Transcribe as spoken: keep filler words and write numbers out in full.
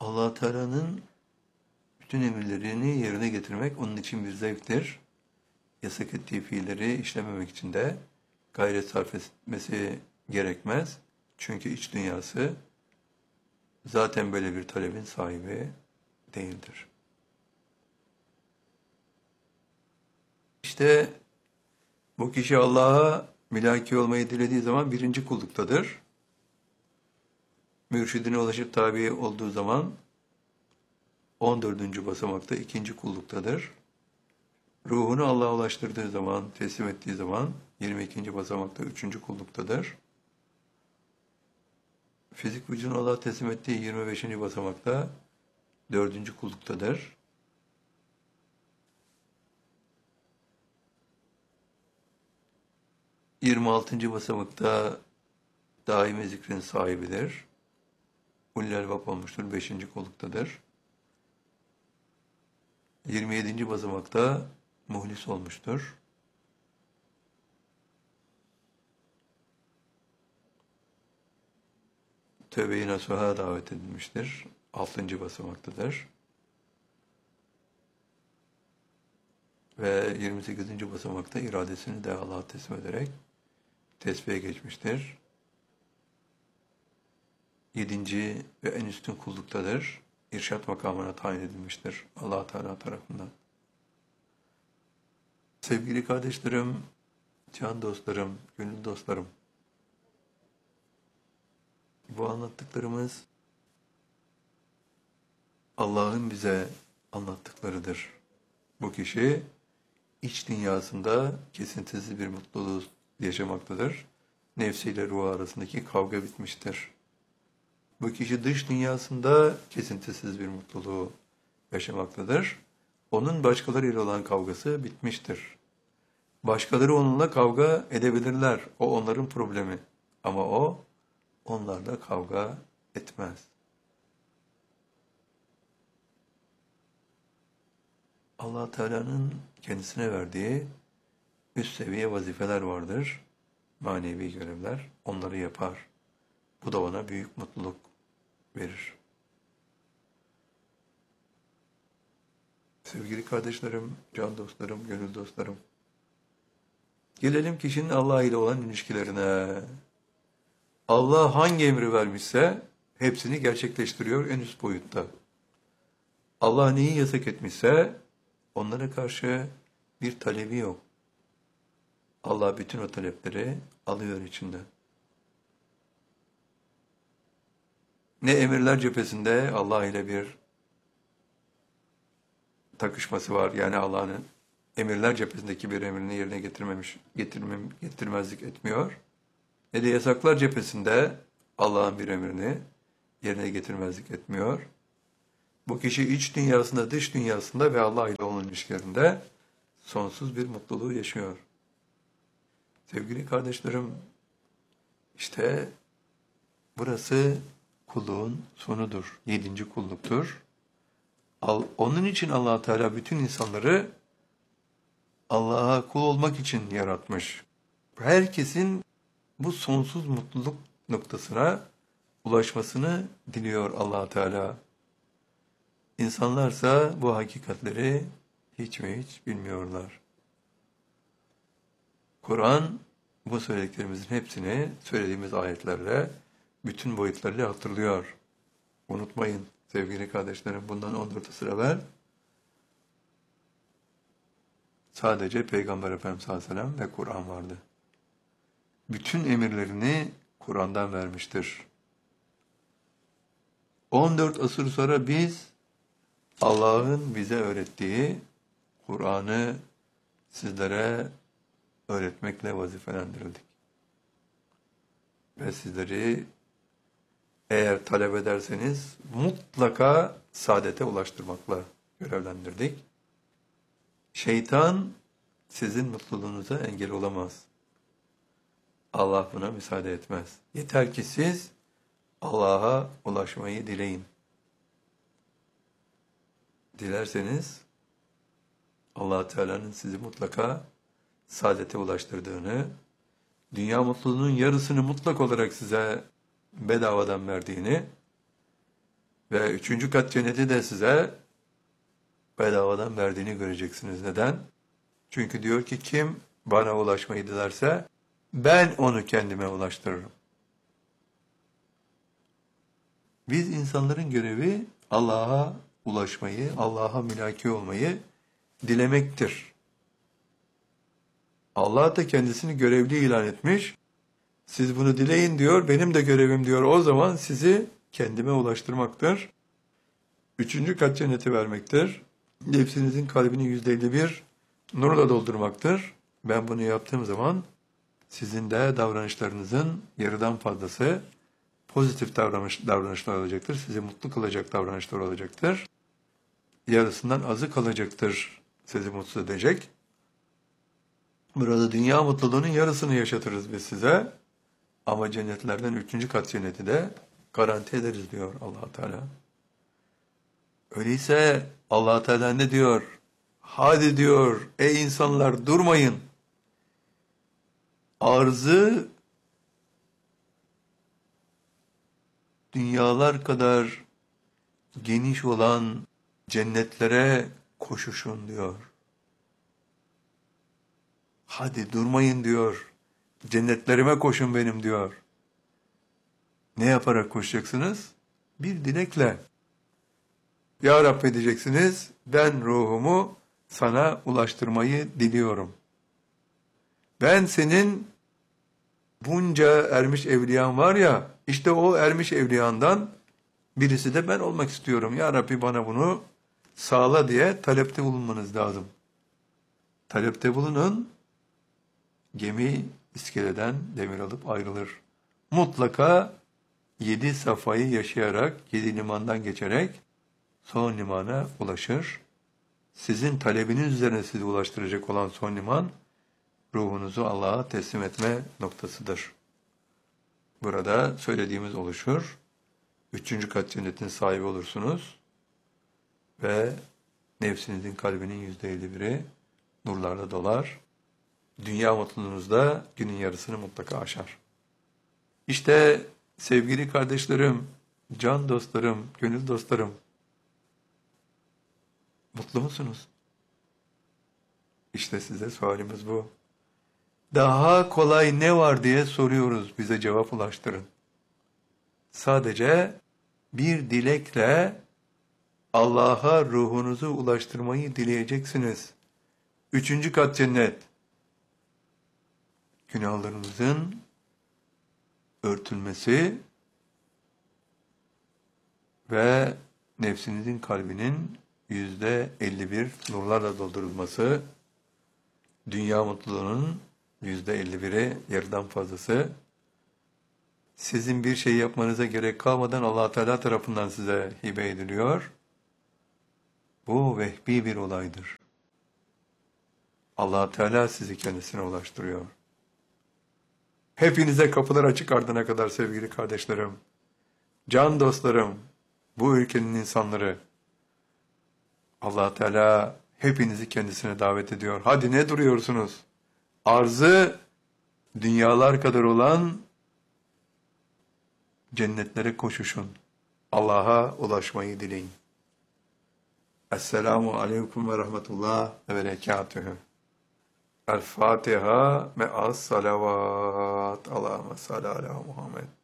Allah Teala'nın bütün emirlerini yerine getirmek onun için bir zevktir. Yasak ettiği fiilleri işlememek için de gayret sarf etmesi gerekmez. Çünkü iç dünyası zaten böyle bir talebin sahibi değildir. İşte bu kişi Allah'a mülaki olmayı dilediği zaman birinci kulluktadır. Mürşidine ulaşıp tabi olduğu zaman on dördüncü basamakta ikinci kulluktadır. Ruhunu Allah'a ulaştırdığı zaman, teslim ettiği zaman yirmi ikinci basamakta üçüncü kulluktadır. Fizik vücudunu Allah'a teslim ettiği yirmi beşinci basamakta dördüncü kulluktadır. yirmi altıncı basamakta daimi zikrin sahibidir. Ulul elbab olmuştur, beşinci kulluktadır. yirmi yedinci basamakta muhlis olmuştur. Tövbe-i nasuha davet edilmiştir. altıncı basamaktadır. Ve yirmi sekizinci basamakta iradesini de Allah'a teslim ederek tesbihe geçmiştir. yedinci ve en üstün kulluktadır. İrşad makamına tayin edilmiştir Allah Teala tarafından. Sevgili kardeşlerim, can dostlarım, gönül dostlarım, bu anlattıklarımız Allah'ın bize anlattıklarıdır. Bu kişi iç dünyasında kesintisiz bir mutluluğu yaşamaktadır. Nefsiyle ruhu arasındaki kavga bitmiştir. Bu kişi dış dünyasında kesintisiz bir mutluluğu yaşamaktadır. Onun başkalarıyla olan kavgası bitmiştir. Başkaları onunla kavga edebilirler. O onların problemi. Ama o onlarla kavga etmez. Allah Teala'nın kendisine verdiği üst seviye vazifeler vardır. Manevi görevler. Onları yapar. Bu da ona büyük mutluluk verir. Sevgili kardeşlerim, can dostlarım, gönül dostlarım. Gelelim kişinin Allah ile olan ilişkilerine. Allah hangi emri vermişse hepsini gerçekleştiriyor en üst boyutta. Allah neyi yasak etmişse onlara karşı bir talebi yok. Allah bütün o talepleri alıyor içinde. Ne emirler cephesinde Allah ile bir takışması var. Yani Allah'ın emirler cephesindeki bir emrini yerine getirmemiş, getirmem, getirmezlik etmiyor. Ne de yasaklar cephesinde Allah'ın bir emrini yerine getirmezlik etmiyor. Bu kişi iç dünyasında, dış dünyasında ve Allah ile olan ilişkilerinde sonsuz bir mutluluğu yaşıyor. Sevgili kardeşlerim, işte burası kulluğun sonudur. Yedinci kulluktur. Onun için Allah Teala bütün insanları Allah'a kul olmak için yaratmış. Herkesin bu sonsuz mutluluk noktasına ulaşmasını diliyor Allah Teala. İnsanlarsa bu hakikatleri hiç ve hiç bilmiyorlar. Kur'an bu söylediklerimizin hepsini söylediğimiz ayetlerle bütün boyutlarıyla hatırlıyor. Unutmayın sevgili kardeşlerim, bundan on dört asır evvel sadece Peygamber Efendimiz sallallahu aleyhi ve sellem ve Kur'an vardı. Bütün emirlerini Kur'an'dan vermiştir. on dört asır sonra biz Allah'ın bize öğrettiği Kur'an'ı sizlere öğretmekle vazifelendirildik. Ve sizleri eğer talep ederseniz mutlaka saadete ulaştırmakla görevlendirdik. Şeytan sizin mutluluğunuza engel olamaz. Allah buna müsaade etmez. Yeter ki siz Allah'a ulaşmayı dileyin. Dilerseniz Allah Teala'nın sizi mutlaka saadete ulaştırdığını, dünya mutluluğunun yarısını mutlak olarak size bedavadan verdiğini Ve üçüncü kat cenneti de size bedavadan verdiğini göreceksiniz. Neden? Çünkü diyor ki kim bana ulaşmayı dilerse ben onu kendime ulaştırırım. Biz insanların görevi Allah'a ulaşmayı, Allah'a mülaki olmayı dilemektir. Allah da kendisini görevli ilan etmiş. Siz bunu dileyin diyor, benim de görevim diyor. O zaman sizi kendime ulaştırmaktır. Üçüncü kat cenneti vermektir. Nefsinizin kalbini yüzde elli bir nurla doldurmaktır. Ben bunu yaptığım zaman sizin de davranışlarınızın yarıdan fazlası pozitif davranış, davranışlar olacaktır. Sizi mutlu kılacak davranışlar olacaktır. Yarısından azı kalacaktır. Sizi mutsuz edecek. Burada dünya mutluluğunun yarısını yaşatırız biz size. Ama cennetlerden üçüncü kat cenneti de garanti ederiz diyor Allah Teala. Öyleyse Allah Teala ne diyor? Hadi diyor ey insanlar durmayın. Arzı dünyalar kadar geniş olan cennetlere koşuşun diyor. Hadi durmayın diyor. Cennetlerime koşun benim diyor. Ne yaparak koşacaksınız? Bir dilekle. Ya Rabbi diyeceksiniz, ben ruhumu sana ulaştırmayı diliyorum. Ben senin bunca ermiş evliyan var ya, işte o ermiş evliyandan birisi de ben olmak istiyorum. Ya Rabbi bana bunu sağla diye talepte bulunmanız lazım. Talepte bulunun, gemi iskeleden demir alıp ayrılır. Mutlaka yedi safhayı yaşayarak, yedi limandan geçerek son limana ulaşır. Sizin talebiniz üzerine sizi ulaştıracak olan son liman, ruhunuzu Allah'a teslim etme noktasıdır. Burada söylediğimiz oluşur. Üçüncü kat cennetin sahibi olursunuz. Ve nefsinizin kalbinin yüzde elli biri nurlarla dolar. Dünya mutluluğunuzda günün yarısını mutlaka aşar. İşte sevgili kardeşlerim, can dostlarım, gönül dostlarım, mutlu musunuz? İşte size sualimiz bu. Daha kolay ne var diye soruyoruz, bize cevap ulaştırın. Sadece bir dilekle Allah'a ruhunuzu ulaştırmayı dileyeceksiniz. Üçüncü kat cennet. Günahlarınızın örtülmesi ve nefsinizin kalbinin yüzde elli bir nurlarla doldurulması, dünya mutluluğunun yüzde elli biri yarıdan fazlası, sizin bir şey yapmanıza gerek kalmadan Allah Teala tarafından size hibe ediliyor. Bu vehbi bir olaydır. Allah Teala sizi kendisine ulaştırıyor. Hepinize kapılar açık ardına kadar sevgili kardeşlerim, can dostlarım, bu ülkenin insanları, Allah Teala hepinizi kendisine davet ediyor. Hadi ne duruyorsunuz? Arzı dünyalar kadar olan cennetlere koşuşun. Allah'a ulaşmayı dileyin. Esselamu aleyküm ve rahmetullah ve berekatühü. El Fatiha me'as salavat. Allahümme salli ala Muhammed.